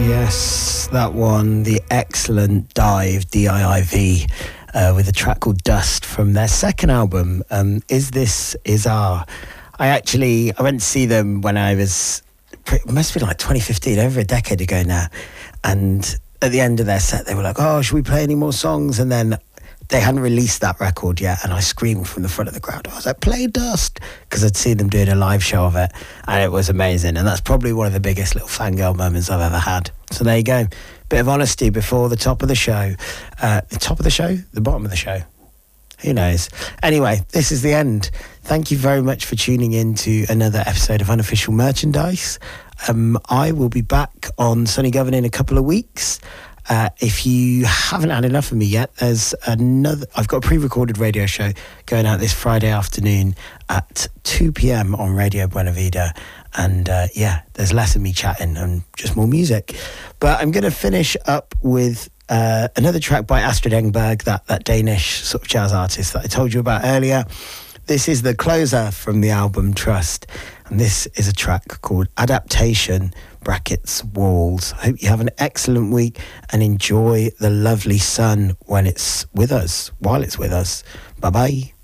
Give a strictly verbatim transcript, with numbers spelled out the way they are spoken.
Yes, that one, the excellent Dive, D I I V, uh, with a track called Dust from their second album, um, Is This Is Our. I actually, I went to see them when I was, it must have been like twenty fifteen, over a decade ago now. And at the end of their set, they were like, oh, should we play any more songs? And then they hadn't released that record yet, and I screamed from the front of the crowd. I was like, play Dust, because I'd seen them doing a live show of it, and it was amazing. And that's probably one of the biggest little fangirl moments I've ever had. So there you go. Bit of honesty before the top of the show. Uh, the top of the show? The bottom of the show? Who knows? Anyway, this is the end. Thank you very much for tuning in to another episode of Unofficial Merchandise. Um, I will be back on Sunny Govern in a couple of weeks. Uh, if you haven't had enough of me yet, there's another. I've got a pre-recorded radio show going out this Friday afternoon at two p.m. on Radio Buena Vida, and uh, yeah, there's less of me chatting and just more music. But I'm going to finish up with uh, another track by Astrid Engberg, that that Danish sort of jazz artist that I told you about earlier. This is the closer from the album Trust, and this is a track called Adaptation, brackets Walls. I hope you have an excellent week and enjoy the lovely sun when it's with us, while it's with us. Bye-bye.